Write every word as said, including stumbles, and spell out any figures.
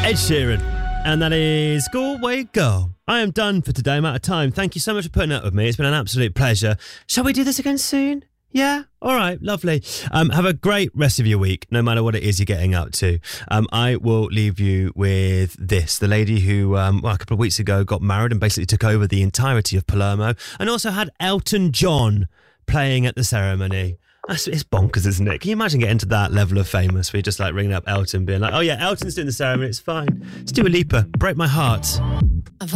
Ed Sheeran. And that is Galway Girl. I am done for today. I'm out of time. Thank you so much for putting up with me. It's been an absolute pleasure. Shall we do this again soon? Yeah? All right. Lovely. Um, have a great rest of your week, no matter what it is you're getting up to. Um, I will leave you with this. The lady who, um, well, a couple of weeks ago got married and basically took over the entirety of Palermo and also had Elton John playing at the ceremony. That's, it's bonkers, isn't it? Can you imagine getting to that level of famous where you're just like ringing up Elton being like, oh yeah, Elton's doing the ceremony, it's fine. Let's do a Lipa. Break my heart.